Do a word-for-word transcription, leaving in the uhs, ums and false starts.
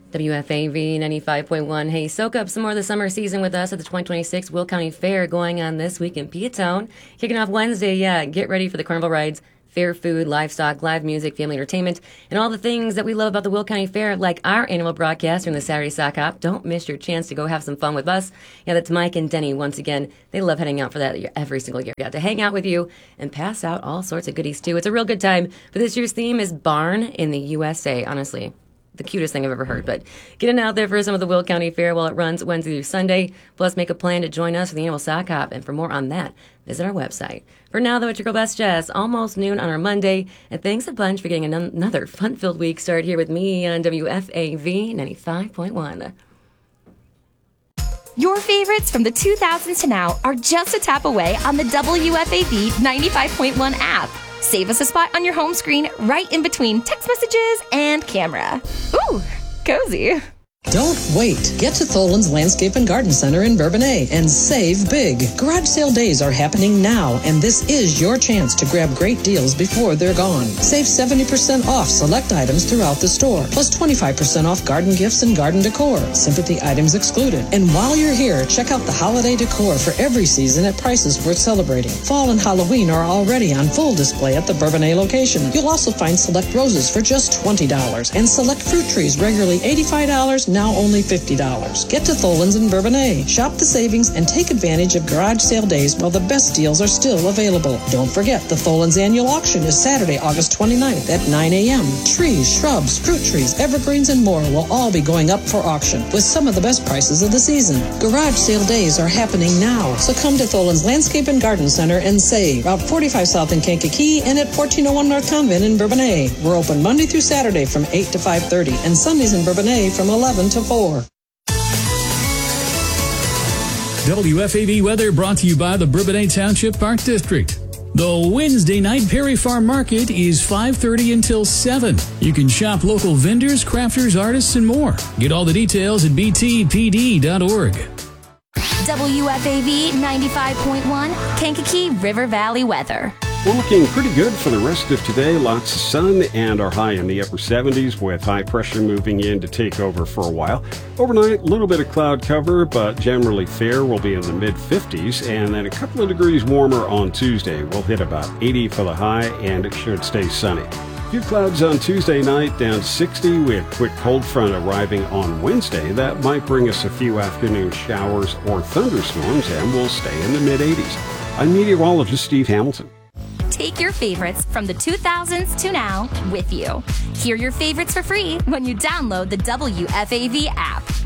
W F A V ninety-five point one. Hey, soak up some more of the summer season with us at the twenty twenty-six Will County Fair going on this week in Peatone. Kicking off Wednesday, yeah, get ready for the carnival rides, fair food, livestock, live music, family entertainment, and all the things that we love about the Will County Fair, like our annual broadcast during the Saturday Sock Hop. Don't miss your chance to go have some fun with us. Yeah, that's Mike and Denny. Once again, they love heading out for that every single year. Got to hang out with you and pass out all sorts of goodies, too. It's a real good time. But this year's theme is Barn in the U S A, honestly. The cutest thing I've ever heard. But getting out there for some of the Will County Fair while it runs Wednesday through Sunday. Plus, make a plan to join us for the annual Sock Hop. And for more on that, visit our website. For now, though, it's your girl Best Jess, almost noon on our Monday. And thanks a bunch for getting an- another fun-filled week started here with me on W F A V ninety-five point one. Your favorites from the two thousands to now are just a tap away on the W F A V ninety-five point one app. Save us a spot on your home screen right in between text messages and camera. Ooh, cozy. Don't wait. Get to Tholen's Landscape and Garden Center in Bourbonnais and save big. Garage sale days are happening now, and this is your chance to grab great deals before they're gone. Save seventy percent off select items throughout the store, plus twenty-five percent off garden gifts and garden decor. Sympathy items excluded. And while you're here, check out the holiday decor for every season at prices worth celebrating. Fall and Halloween are already on full display at the Bourbonnais location. You'll also find select roses for just twenty dollars and select fruit trees regularly eighty-five dollars, now only fifty dollars. Get to Tholen's in Bourbonnais. Shop the savings and take advantage of garage sale days while the best deals are still available. Don't forget, the Tholen's annual auction is Saturday, August twenty-ninth at nine a.m. Trees, shrubs, fruit trees, evergreens, and more will all be going up for auction with some of the best prices of the season. Garage sale days are happening now, so come to Tholen's Landscape and Garden Center and save. Route forty-five South in Kankakee and at fourteen oh one North Convent in Bourbonnais. We're open Monday through Saturday from eight to five thirty and Sundays in Bourbonnais from eleven to four. W F A V weather brought to you by the Bourbonnais Township Park District. The Wednesday night Perry Farm Market is five thirty until seven. You can shop local vendors, crafters, artists, and more. Get all the details at b t p d dot org. W F A V ninety-five point one, Kankakee River Valley weather. We're looking pretty good for the rest of today. Lots of sun and our high in the upper seventies with high pressure moving in to take over for a while. Overnight, a little bit of cloud cover, but generally fair. We'll be in the mid fifties and then a couple of degrees warmer on Tuesday. We'll hit about eighty for the high and it should stay sunny. A few clouds on Tuesday night, down sixty with quick cold front arriving on Wednesday. That might bring us a few afternoon showers or thunderstorms and we'll stay in the mid eighties. I'm meteorologist Steve Hamilton. Take your favorites from the two thousands to now with you. Hear your favorites for free when you download the W F A V app.